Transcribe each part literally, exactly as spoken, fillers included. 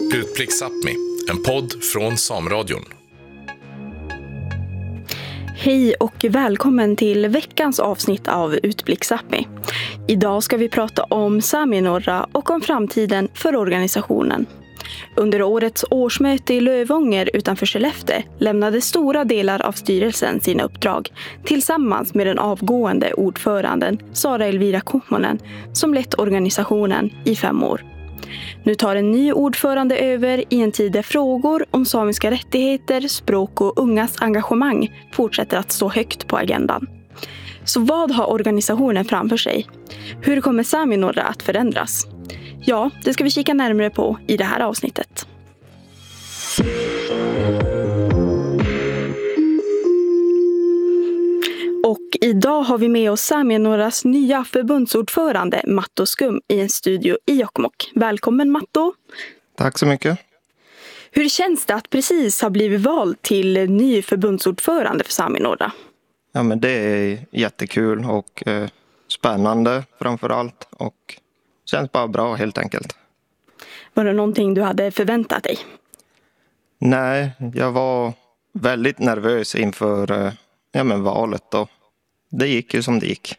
Utblick Sápmi, en podd från Sameradion. Hej och välkommen till veckans avsnitt av Utblick Sápmi. Idag ska vi prata om Sámi Norra och om framtiden för organisationen. Under årets årsmöte i Lövånger utanför Skellefteå lämnade stora delar av styrelsen sina uppdrag tillsammans med den avgående ordföranden Sara Elvira Kummonen som lett organisationen i fem år. Nu tar en ny ordförande över i en tid där frågor om samiska rättigheter, språk och ungas engagemang fortsätter att stå högt på agendan. Så vad har organisationen framför sig? Hur kommer Sámi Norra att förändras? Ja, det ska vi kika närmare på i det här avsnittet. Och idag har vi med oss Sámi Norras nya förbundsordförande Matto Skum i en studio i Jokkmokk. Välkommen Matto! Tack så mycket! Hur känns det att precis ha blivit vald till ny förbundsordförande för Sámi Norra? Ja, men det är jättekul och eh, spännande framför allt och känns bara bra helt enkelt. Var det någonting du hade förväntat dig? Nej, jag var väldigt nervös inför eh, ja, men valet då. Det gick ju som det gick.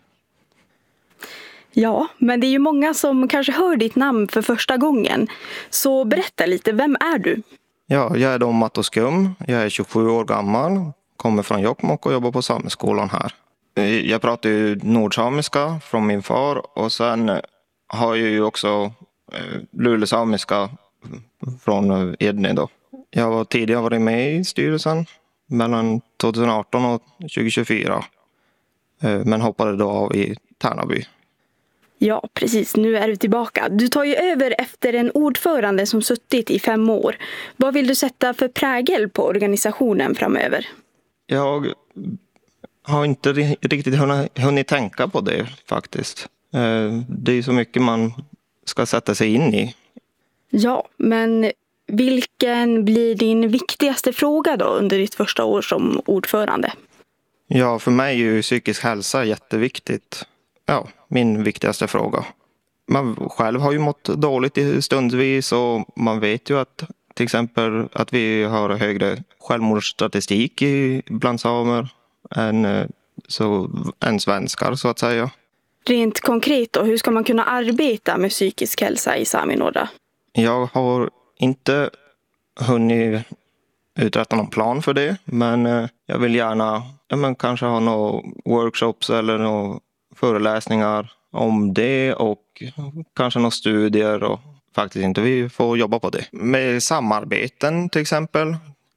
Ja, men det är ju många som kanske hör ditt namn för första gången. Så berätta lite, vem är du? Ja, jag är då Matto Skum. Jag är tjugosju år gammal. Kommer från Jokkmokk och jobbar på sameskolan här. Jag pratar ju nordsamiska från min far och sen har jag ju också eh, lulesamiska från Edney då. Jag har tidigare varit med i styrelsen mellan tjugoarton och tjugotjugofyra. Eh, men hoppade då av i Tärnaby. Ja, precis. Nu är du tillbaka. Du tar ju över efter en ordförande som suttit i fem år. Vad vill du sätta för prägel på organisationen framöver? Jag har inte riktigt hunnit, hunnit tänka på det faktiskt. Det är så mycket man ska sätta sig in i. Ja, men vilken blir din viktigaste fråga då under ditt första år som ordförande? Ja, för mig är ju psykisk hälsa jätteviktigt. Ja, min viktigaste fråga. Man själv har ju mått dåligt i stundvis och man vet ju att till exempel att vi har högre självmordsstatistik i, bland samer än, så, än svenskar så att säga. Rent konkret då, hur ska man kunna arbeta med psykisk hälsa i Sámi Norra? Jag har inte hunnit uträtta någon plan för det, men jag vill gärna ja, men kanske ha några workshops eller några föreläsningar om det och kanske några studier och faktiskt inte vi får jobba på det. Med samarbeten till exempel.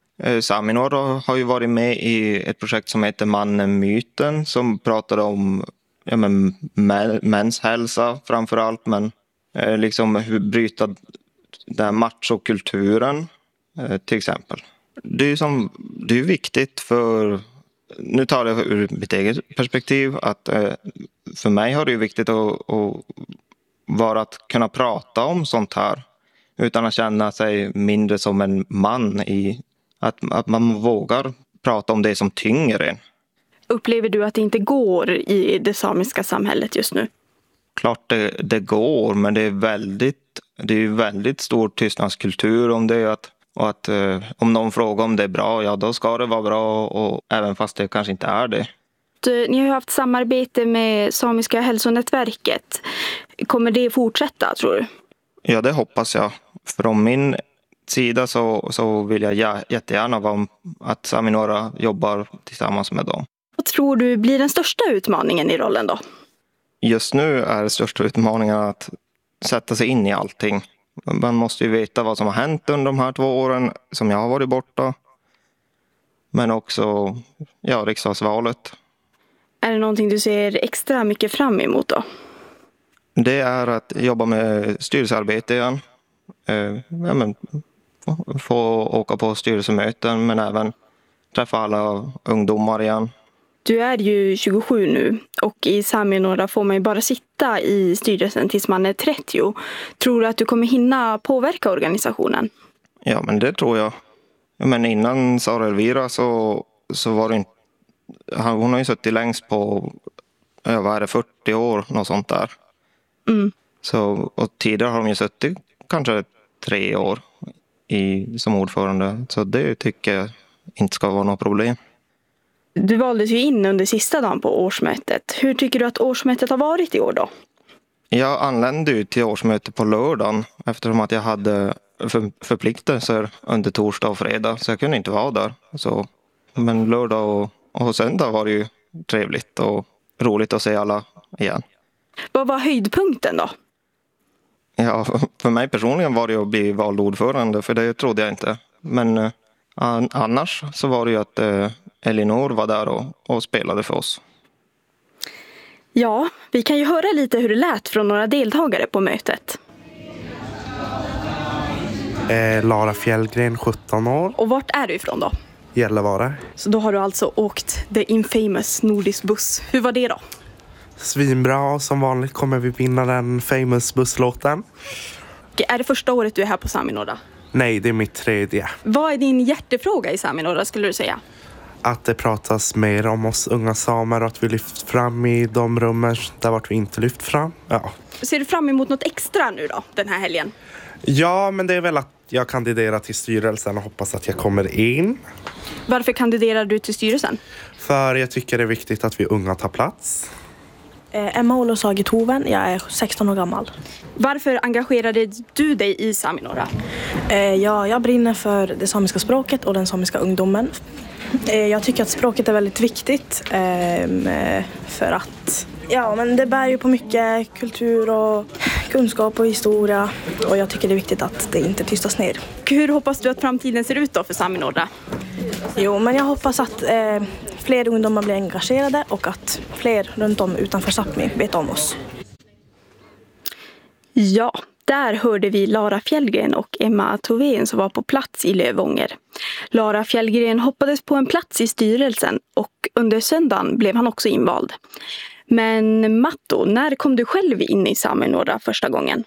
Sámi Norra har ju varit med i ett projekt som heter Mannen Myten som pratar om ja, men, mäns hälsa framför allt men eh, liksom hur bryta den här machokulturen eh, till exempel. Det är som det är viktigt för nu tar jag ur mitt eget perspektiv att eh, för mig har det ju viktigt att, att vara att kunna prata om sånt här utan att känna sig mindre som en man i att, att man vågar prata om det som tynger en. Upplever du att det inte går i det samiska samhället just nu? Klart det, det går, men det är väldigt det är väldigt stor tystnadskultur om det att, och att eh, om någon frågar om det är bra, ja då ska det vara bra och även fast det kanske inte är det. Ni har ju haft samarbete med Samiska hälsonätverket. Kommer det fortsätta, tror du? Ja, det hoppas jag. Från min sida så, så vill jag jättegärna vara, att Sámi Norra jobbar tillsammans med dem. Vad tror du blir den största utmaningen i rollen då? Just nu är den största utmaningen att sätta sig in i allting. Man måste ju veta vad som har hänt under de här två åren som jag har varit borta. Men också ja, riksdagsvalet. Är det någonting du ser extra mycket fram emot då? Det är att jobba med styrelsearbete igen. Ja, men, få åka på styrelsemöten men även träffa alla ungdomar igen. Du är ju tjugosju nu och i Sámi Norra får man ju bara sitta i styrelsen tills man är trettio. Tror du att du kommer hinna påverka organisationen? Ja, men det tror jag. Men innan Sara Elvira så, så var det inte... Hon har ju suttit längst på vad är det, fyrtio år, något sånt där. Mm. Så, och tidigare har hon ju suttit kanske tre år i, som ordförande. Så det tycker jag inte ska vara något problem. Du valdes ju in under sista dagen på årsmötet. Hur tycker du att årsmötet har varit i år då? Jag anlände ju till årsmötet på lördagen eftersom att jag hade för, förpliktelser under torsdag och fredag. Så jag kunde inte vara där. Så, men lördag och, och söndag var det ju trevligt och roligt att se alla igen. Vad var höjdpunkten då? Ja, för mig personligen var det att bli vald ordförande, för det trodde jag inte. Men eh, annars så var det ju att eh, Elinor var där och, och spelade för oss. Ja, vi kan ju höra lite hur det lät från några deltagare på mötet. Eh, Lara Fjällgren, sjutton år. Och vart är du ifrån då? Gällivare. Så då har du alltså åkt the infamous Nordisk buss. Hur var det då? Svinbra, som vanligt kommer vi vinna den famous busslåten. Är det första året du är här på Saminora? Nej, det är mitt tredje. Vad är din hjärtefråga i Saminora skulle du säga? Att det pratas mer om oss unga samer och att vi lyfts fram i de rummen där vart vi inte lyft fram. Ja. Ser du fram emot något extra nu då, den här helgen? Ja, men det är väl att jag kandiderar till styrelsen och hoppas att jag kommer in. Varför kandiderar du till styrelsen? För jag tycker det är viktigt att vi unga tar plats. Eh, Emma Olofsson Toven, jag är sexton år gammal. Varför engagerade du dig i Saminora? Eh, ja, jag brinner för det samiska språket och den samiska ungdomen. Eh, jag tycker att språket är väldigt viktigt eh, för att ja, men det bär ju på mycket kultur och kunskap och historia, och jag tycker det är viktigt att det inte tystas ner. Hur hoppas du att framtiden ser ut då för Saminora? Jo, men jag hoppas att eh, fler ungdomar blir engagerade och att fler runt om utanför Sápmi vet om oss. Ja, där hörde vi Lara Fjällgren och Emma Tovén som var på plats i Lövånger. Lara Fjällgren hoppades på en plats i styrelsen och under söndagen blev han också invald. Men Matto, när kom du själv in i Saminora första gången?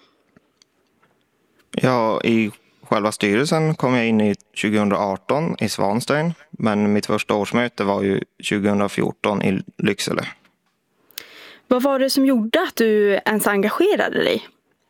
Ja, i själva styrelsen kom jag in i tjugohundraarton i Svanstein, men mitt första årsmöte var ju tjugohundrafjorton i Lycksele. Vad var det som gjorde att du ens engagerade dig?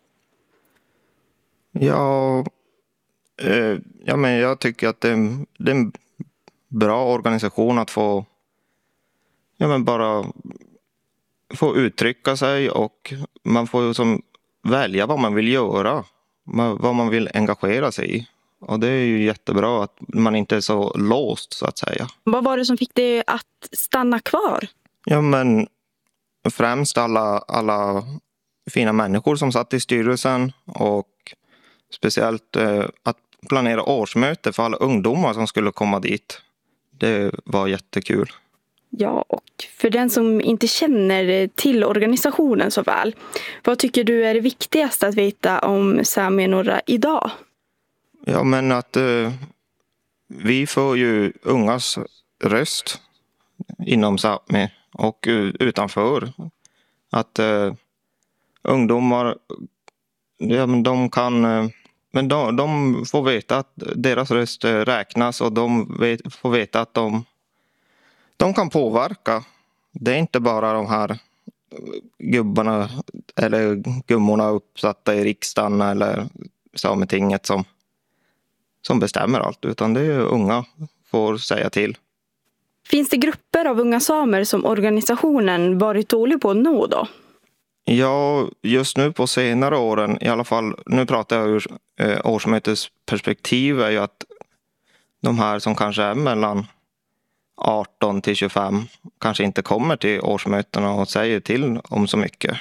Ja, eh, ja men jag tycker att det, det är en bra organisation att få, ja men bara få uttrycka sig, och man får ju som välja vad man vill göra, vad man vill engagera sig i. Och det är ju jättebra att man inte är så låst så att säga. Vad var det som fick dig att stanna kvar? Ja men främst alla, alla fina människor som satt i styrelsen, och speciellt eh, att planera årsmöte för alla ungdomar som skulle komma dit. Det var jättekul. Ja, och för den som inte känner till organisationen så väl, vad tycker du är det viktigaste att veta om Saminora idag? Ja, men att eh, vi får ju ungas röst inom Sápmi och uh, utanför. Att eh, ungdomar, ja, men de kan, eh, men de, de får veta att deras röst räknas, och de vet, får veta att de De kan påverka. Det är inte bara de här gubbarna eller gummorna uppsatta i riksdagen eller Sametinget som, som bestämmer allt, utan det är unga får säga till. Finns det grupper av unga samer som organisationen varit dålig på att nå då? Ja, just nu på senare åren, i alla fall, nu pratar jag ur eh, årsmötesperspektiv, är ju att de här som kanske är mellan arton till tjugofem kanske inte kommer till årsmötena och säger till om så mycket.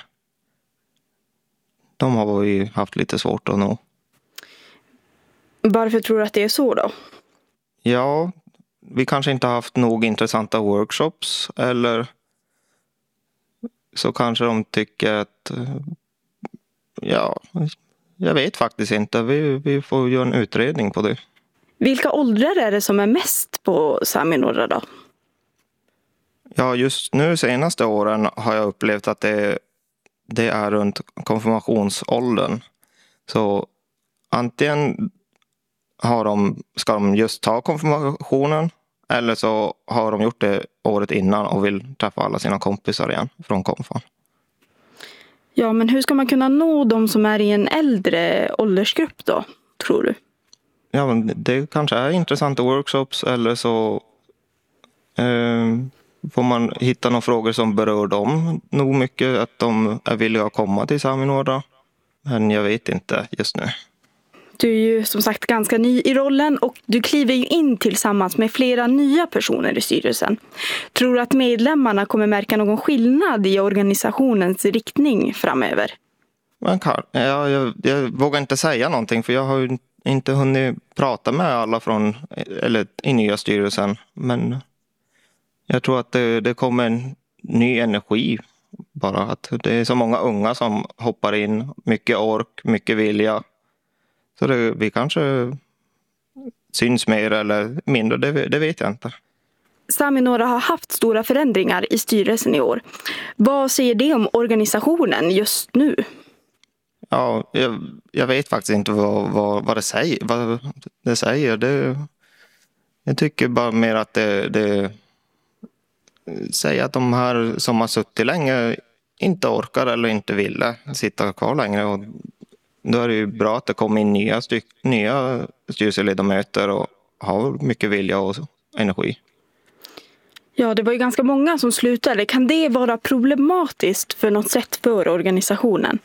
De har vi haft lite svårt att nå. Varför tror du att det är så då? Ja, vi kanske inte har haft nog intressanta workshops, eller så kanske de tycker att, ja, jag vet faktiskt inte. Vi, vi får göra en utredning på det. Vilka åldrar är det som är mest på Saminora då? Ja, just nu senaste åren har jag upplevt att det, det är runt konfirmationsåldern. Så antingen har de, ska de just ta konfirmationen, eller så har de gjort det året innan och vill träffa alla sina kompisar igen från konfan. Ja, men hur ska man kunna nå de som är i en äldre åldersgrupp då, tror du? ja, men det kanske är intressanta workshops eller så eh, får man hitta några frågor som berör dem nog mycket, att de är villiga att komma till Sámi norra. Men jag vet inte just nu. Du är ju som sagt ganska ny i rollen och du kliver ju in tillsammans med flera nya personer i styrelsen. Tror du att medlemmarna kommer märka någon skillnad i organisationens riktning framöver? Man kan, ja, jag, jag vågar inte säga någonting för jag har ju inte hunnit prata med alla från, eller i nya styrelsen. Men jag tror att det, det kommer en ny energi bara. Att det är så många unga som hoppar in, mycket ork, mycket vilja. Så det, vi kanske syns mer eller mindre, det, det vet jag inte. Sámi norra har haft stora förändringar i styrelsen i år. Vad säger det om organisationen just nu? Ja, jag, jag vet faktiskt inte vad, vad, vad, det, säger, vad det säger. Det, jag tycker bara mer att det, det säger att de här som har suttit länge inte orkar eller inte vill sitta kvar längre. Och då är det ju bra att det kommer in nya, styr, nya styrelseledamöter och har mycket vilja och energi. Ja, det var ju ganska många som slutade. Kan det vara problematiskt för något sätt för organisationen?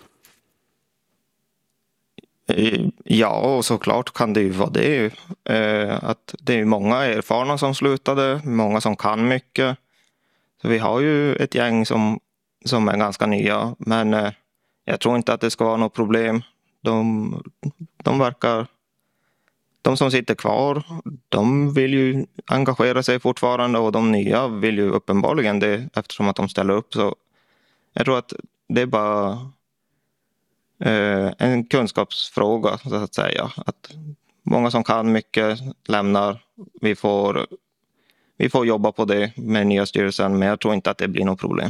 Ja, och såklart kan det ju vara det. Att det är många erfarna som slutade, många som kan mycket. Så vi har ju ett gäng som, som är ganska nya, men jag tror inte att det ska vara något problem. De, de verkar... De som sitter kvar, de vill ju engagera sig fortfarande och de nya vill ju uppenbarligen det eftersom att de ställer upp. Så jag tror att det är bara eh, en kunskapsfråga så att säga. Att många som kan mycket lämnar. Vi får, vi får jobba på det med nya styrelsen, men jag tror inte att det blir något problem.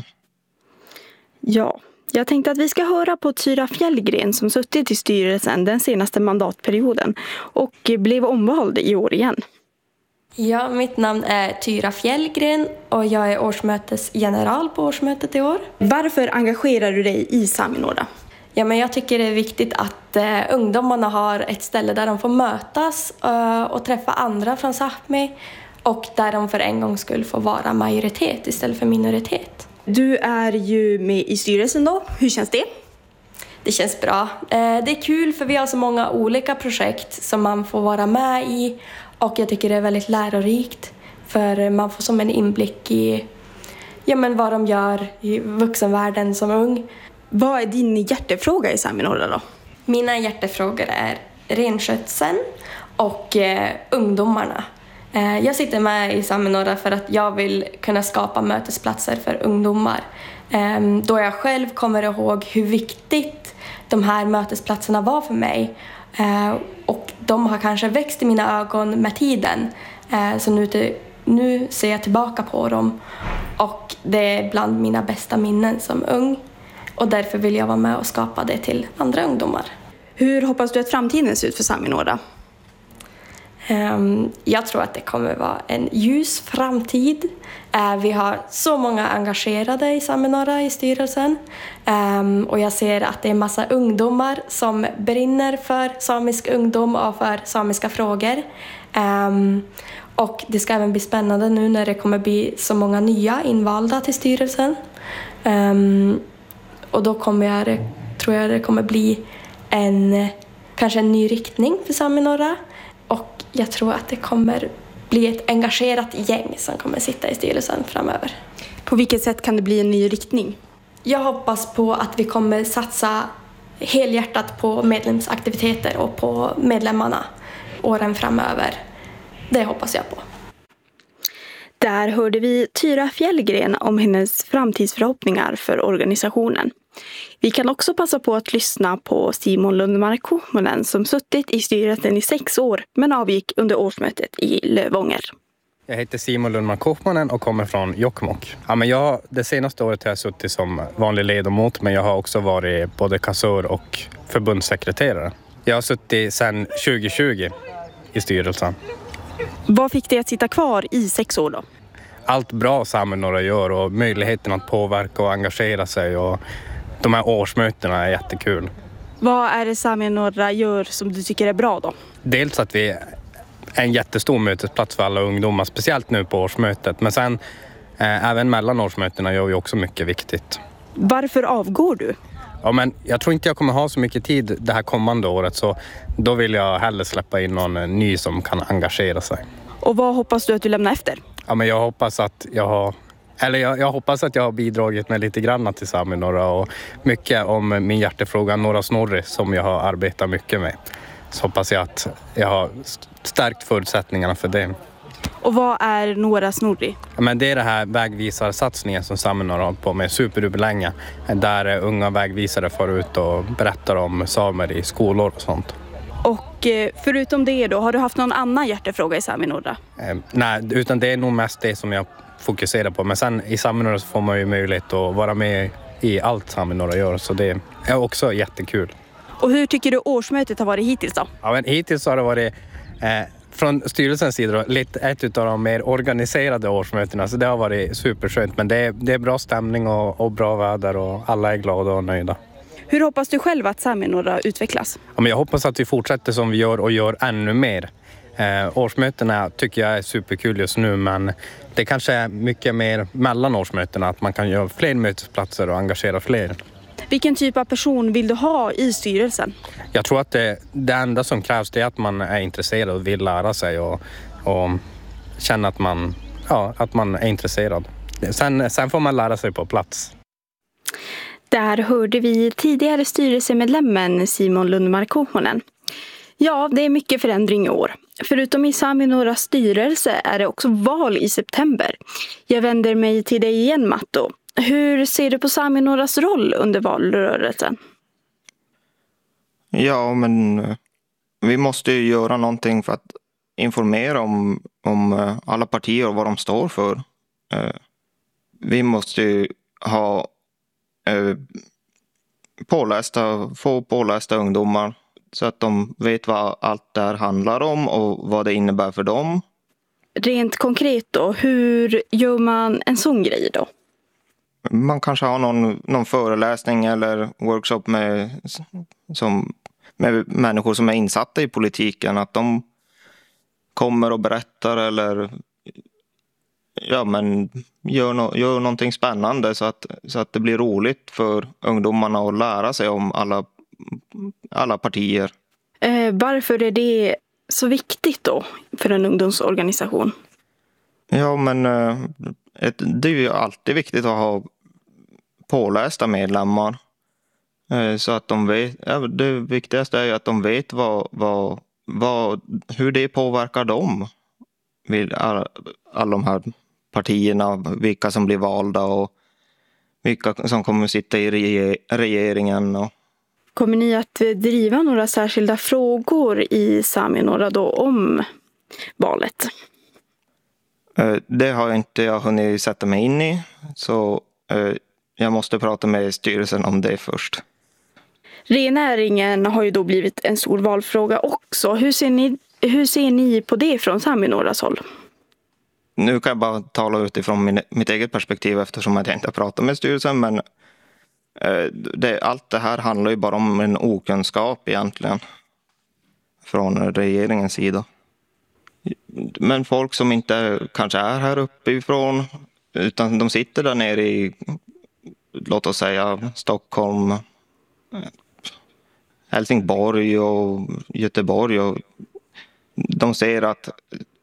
Ja, jag tänkte att vi ska höra på Tyra Fjällgren som suttit i styrelsen den senaste mandatperioden och blev omvald i år igen. Ja, mitt namn är Tyra Fjällgren och jag är årsmötesgeneral på årsmötet i år. Varför engagerar du dig i Sámi norra? Ja, men jag tycker det är viktigt att eh, ungdomarna har ett ställe där de får mötas eh, och träffa andra från Sápmi och där de för en gång skulle få vara majoritet istället för minoritet. Du är ju med i styrelsen då. Hur känns det? Det känns bra. Det är kul för vi har så många olika projekt som man får vara med i. Och jag tycker det är väldigt lärorikt. För man får som en inblick i ja, men vad de gör i vuxenvärlden som ung. Vad är din hjärtefråga i Sámi norra då? Mina hjärtefrågor är renskötseln och eh, ungdomarna. Jag sitter med i Sámi norra för att jag vill kunna skapa mötesplatser för ungdomar. Då jag själv kommer ihåg hur viktigt de här mötesplatserna var för mig. Och de har kanske växt i mina ögon med tiden. Så nu, nu ser jag tillbaka på dem. Och det är bland mina bästa minnen som ung. Och därför vill jag vara med och skapa det till andra ungdomar. Hur hoppas du att framtiden ser ut för Sámi norra? Jag tror att det kommer vara en ljus framtid. Vi har så många engagerade i Sámi norra i styrelsen. Och jag ser att det är en massa ungdomar som brinner för samisk ungdom och för samiska frågor. Och det ska även bli spännande nu när det kommer bli så många nya invalda till styrelsen. Och då kommer jag, tror jag det kommer bli en, kanske en ny riktning för Sámi norra. Och jag tror att det kommer bli ett engagerat gäng som kommer sitta i styrelsen framöver. På vilket sätt kan det bli en ny riktning? Jag hoppas på att vi kommer satsa helhjärtat på medlemsaktiviteter och på medlemmarna åren framöver. Det hoppas jag på. Där hörde vi Tyra Fjällgren om hennes framtidsförhoppningar för organisationen. Vi kan också passa på att lyssna på Simon Lundmark-Kuhmonen som suttit i styrelsen i sex år men avgick under årsmötet i Lövånger. Jag heter Simon Lundmark-Kuhmonen och kommer från Jokkmokk. Ja, men jag, det senaste året har jag suttit som vanlig ledamot, men jag har också varit både kassör och förbundssekreterare. Jag har suttit sedan tjugo tjugo i styrelsen. Vad fick dig att sitta kvar i sex år då? Allt bra Sámi norra gör och möjligheten att påverka och engagera sig och de här årsmötena är jättekul. Vad är det Sámi norra gör som du tycker är bra då? Dels att vi är en jättestor mötesplats för alla ungdomar, speciellt nu på årsmötet. Men sen eh, även mellan årsmötena gör vi också mycket viktigt. Varför avgår du? Ja, men jag tror inte jag kommer ha så mycket tid det här kommande året, så då vill jag hellre släppa in någon ny som kan engagera sig. Och vad hoppas du att du lämnar efter? Ja, men jag hoppas att jag har Eller jag, jag hoppas att jag har bidragit med lite grann till Sámi norra och mycket om min hjärtefråga Norra Snorri som jag har arbetat mycket med. Så hoppas jag att jag har stärkt förutsättningarna för det. Och vad är Norra Snorri? Ja, men det är det här vägvisarsatsningen som Sámi norra har på med superduperlänge. Där unga vägvisare får ut och berättar om samer i skolor och sånt. Och förutom det då, har du haft någon annan hjärtefråga i Sámi norra? Eh, nej, utan det är nog mest det som jag fokuserar på. Men sen i Sámi norra så får man ju möjlighet att vara med i allt Sámi norra gör. Så det är också jättekul. Och hur tycker du årsmötet har varit hittills då? Ja, men hittills har det varit eh, från styrelsens sida då, lite ett av de mer organiserade årsmötena. Så det har varit superskönt. Men det är, det är bra stämning och, och bra väder och alla är glada och nöjda. Hur hoppas du själv att Sámi norra utvecklas? Ja, men jag hoppas att vi fortsätter som vi gör och gör ännu mer. Eh, årsmötena tycker jag är superkul just nu, men det kanske är mycket mer mellan årsmötena att man kan göra fler mötesplatser och engagera fler. Vilken typ av person vill du ha i styrelsen? Jag tror att det, det enda som krävs det är att man är intresserad och vill lära sig och, och känna att man, ja, att man är intresserad. Sen, sen får man lära sig på plats. Där hörde vi tidigare styrelsemedlemmen Simon Lundmark Kohonen. Ja, det är mycket förändring i år. Förutom i Sámi norras styrelse är det också val i september. Jag vänder mig till dig igen, Matto. Hur ser du på Sámi norras roll under valrörelsen? Ja, men vi måste ju göra någonting för att informera om, om alla partier och vad de står för. Vi måste ju ha pålästa, få pålästa ungdomar så att de vet vad allt det här handlar om och vad det innebär för dem. Rent konkret då, hur gör man en sån grej då? Man kanske har någon, någon föreläsning eller workshop med, som, med människor som är insatta i politiken. Att de kommer och berättar eller ja, men gör, no, gör någonting spännande så att, så att det blir roligt för ungdomarna att lära sig om alla, alla partier. Eh, varför är det så viktigt då för en ungdomsorganisation? Ja, men eh, ett, det är ju alltid viktigt att ha pålästa medlemmar. Eh, så att de vet, ja, det viktigaste är ju att de vet vad, vad, vad, hur det påverkar dem. Alla, alla de här partierna, vilka som blir valda och vilka som kommer sitta i regeringen. Och... Kommer ni att driva några särskilda frågor i Sámi norra då om valet? Det har jag inte jag hunnit sätta mig in i, så jag måste prata med styrelsen om det först. Rennäringen har ju då blivit en stor valfråga också. Hur ser ni, hur ser ni på det från Sámi norras håll? Nu kan jag bara tala utifrån min, mitt eget perspektiv eftersom jag inte har pratat med styrelsen, men eh, det, allt det här handlar ju bara om en okunskap egentligen från regeringens sida. Men folk som inte kanske är här uppifrån utan de sitter där nere i, låt oss säga, Stockholm, Helsingborg och Göteborg, och de ser att